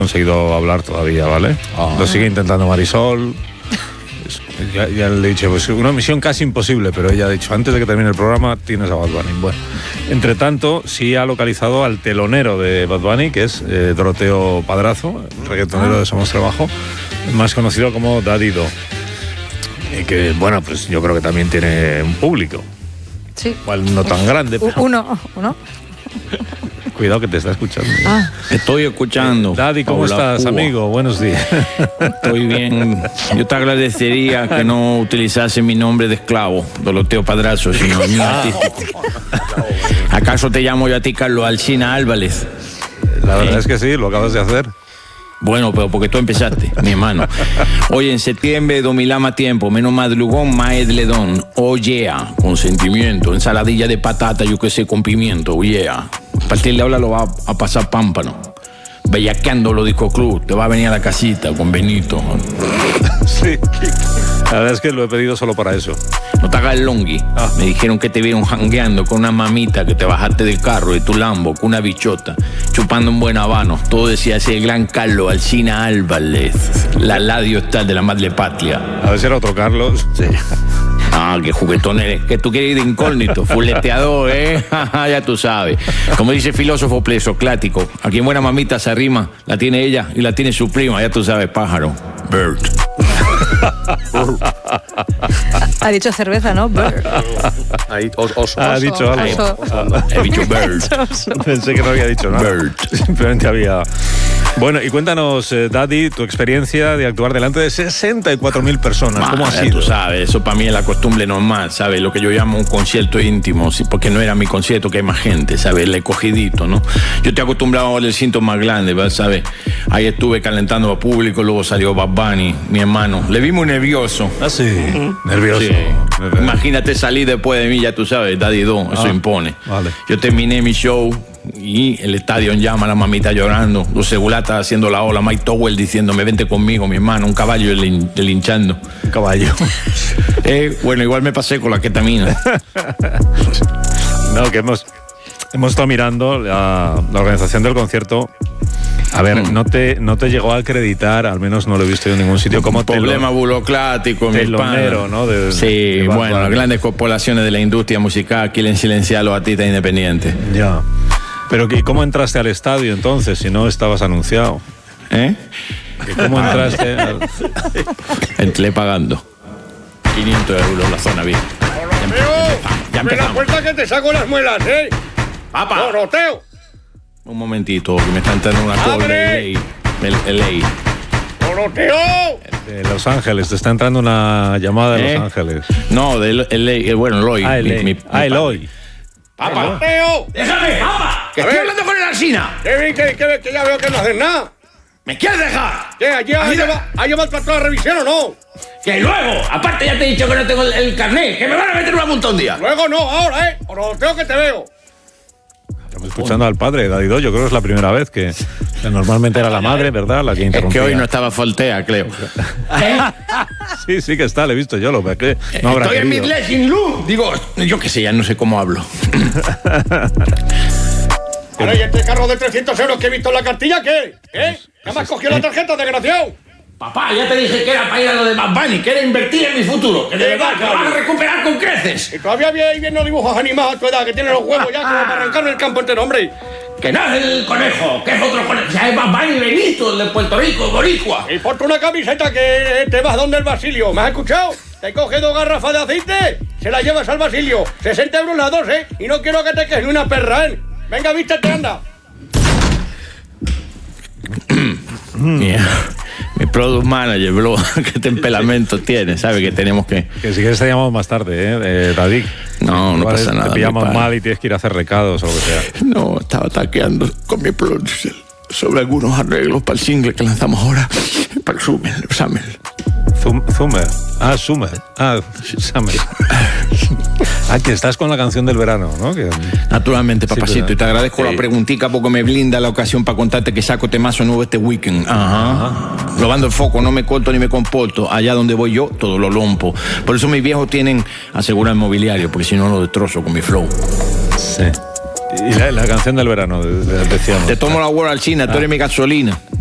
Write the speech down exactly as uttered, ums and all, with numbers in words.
conseguido hablar todavía, ¿vale? Oh. Lo sigue intentando Marisol. Ya, ya le he dicho, pues una misión casi imposible, pero ella ha dicho, antes de que termine el programa tienes a Bad Bunny. Bueno, entre tanto, sí ha localizado al telonero de Bad Bunny, que es eh, Doroteo Padrazo, reggaetonero de Somos Trabajo, más conocido como Daddy Do. Y que, bueno, pues yo creo que también tiene un público. Sí. Igual no tan grande, pero... Uno, uno. Cuidado que te está escuchando. Ah. Estoy escuchando. Daddy, ¿cómo Paula estás, Cuba. amigo? Buenos días. Estoy bien. Yo te agradecería que no utilizase mi nombre de esclavo, Doroteo Padrazo, sino el mío artístico. ¿Acaso te llamo yo a ti, Carlos Alsina Álvarez? La verdad ¿Eh? es que sí, lo acabas de hacer. Bueno, pero porque tú empezaste, mi hermano. Oye, en septiembre, domilama tiempo, menos madrugón, más edledón. Oh yeah, con sentimiento, ensaladilla de patata, yo que sé, con pimiento, oh yeah. A partir de ahora lo va a pasar pámpano. Bellaqueando los disco club, te va a venir a la casita con Benito. Sí, la verdad es que lo he pedido solo para eso. No te hagas el longui. Ah. Me dijeron que te vieron jangueando con una mamita, que te bajaste del carro de tu Lambo con una bichota, chupando un buen habano. Todo decía ese gran Carlos Alsina Álvarez, la ladio está de la madre patria. A ver si era otro Carlos. Sí. Ah, qué juguetón eres. Que tú quieres ir de incógnito, fuleteador, ¿eh? Ya tú sabes. Como dice el filósofo presoclático, a quien buena mamita se arrima, la tiene ella y la tiene su prima, ya tú sabes, pájaro. Bird. Ha dicho cerveza, ¿no? Bird. Ahí, os, oso. Ha oso, dicho algo. Oso. He dicho bird. Pensé que no había dicho nada. Bird. Simplemente había... Bueno, y cuéntanos, eh, Daddy, tu experiencia de actuar delante de sesenta y cuatro mil personas. ¿Cómo ha sido? Tú sabes, eso para mí es la costumbre normal, ¿sabes? Lo que yo llamo un concierto íntimo, ¿sí? Porque no era mi concierto, que hay más gente, ¿sabes? El escogidito, ¿no? Yo estoy acostumbrado al cinto más grande, ¿sabes? Ahí estuve calentando a público, luego salió Bad Bunny, mi hermano. Le vi muy nervioso. Ah, sí. Uh-huh. Nervioso. Sí. Imagínate salir después de mí, ya tú sabes, Daddy Do, eso ah, impone. Vale. Yo terminé mi show y el estadio en llama, la mamita llorando, los segulatas haciendo la ola, Mike Towell diciéndome, vente conmigo, mi hermano, un caballo delinchando. Un caballo. eh, bueno, igual me pasé con la ketamina. No, que hemos, hemos estado mirando la, la organización del concierto. A ver, mm. no te no te llegó a acreditar, al menos no lo he visto en ningún sitio, como problema telo, burocrático, telonero, ¿no? De, sí, de bueno, las grandes corporaciones de la industria musical quieren silenciar a los artistas independientes. Ya. Pero ¿y cómo entraste al estadio entonces, si no estabas anunciado? ¿Eh? ¿Y cómo entraste? Al... Entré pagando quinientos euros la zona bien. Ya empezamos. La puerta que te saco las muelas, ¿eh? ¡Papá! ¡Doroteo! Un momentito, que me está entrando una call de L A. ¡Doroteo! De Los Ángeles, te está entrando una llamada de ¿Eh? Los Ángeles. No, de L A, bueno, Eloy. Ah, L A. Mi, mi, ah, Eloy. ¡Papá! ¡Doroteo! ¡Déjame, papá! ¡Que estoy hablando con el Alsina! ¡Que, que, que, que ya veo que no haces nada! ¿Me quieres dejar? ¿Qué? ¿Allí ha llevado para toda la revisión o no? ¡Que luego! Aparte ya te he dicho que no tengo el, el carnet, que me van a meter una multa un día. Luego no, ahora, ¿eh? Doroteo, que te veo. Estamos escuchando al padre, Daddy Do. Yo creo que es la primera vez que, que normalmente era la madre, ¿verdad? La que interrumpía. Es que hoy no estaba Foltea, creo. ¿Eh? Sí, sí que está, le he visto yo. Lo que no habrá Estoy querido. En mi Blessing Luz. Digo, yo qué sé, ya no sé cómo hablo. Ahora, ¿y este carro de trescientos euros que he visto en la cartilla qué? ¿Eh? ¿Ya me has cogido la tarjeta, desgraciado? Papá, ya te dije que era para ir a lo de Bad Bunny, que era invertir en mi futuro. Que de verdad, que lo vas a recuperar con creces. Y todavía bien, bien los dibujos animados a tu edad, que tienen los huevos ya como para arrancarme el campo entero, hombre. Que no es el conejo, que es otro conejo. Ya es Bad Bunny Benito, el de Puerto Rico, boricua. Y ponte una camiseta que te vas donde el Basilio. ¿Me has escuchado? Te coges dos garrafas de aceite, se las llevas al Basilio. sesenta euros las dos, ¿eh? Y no quiero que te quejes ni una perra, ¿eh? Venga, vístete, anda. Yeah. Mi product manager, bro, qué temperamento tiene, ¿sabe? Que tenemos que... Que si quieres te llamamos más tarde, ¿eh? eh David. No, no pasa nada. Te pillamos mal y tienes que ir a hacer recados o lo que sea. No, estaba taqueando con mi producer sobre algunos arreglos para el single que lanzamos ahora, para el Summer, Summer. Summer. Ah, Summer. Ah, Summer. Ah, que estás con la canción del verano, ¿no? Que... Naturalmente, papacito. Sí, pero... Y te agradezco sí. la preguntita porque me blinda la ocasión para contarte que saco temazo nuevo este weekend. Ajá. Ajá. Robando el foco, no me corto ni me comporto. Allá donde voy yo, todo lo lompo. Por eso mis viejos tienen asegurado el mobiliario, porque si no lo destrozo con mi flow. Sí. Y la, la canción del verano, decíamos. Te tomo la World al China, ah. tú eres mi gasolina.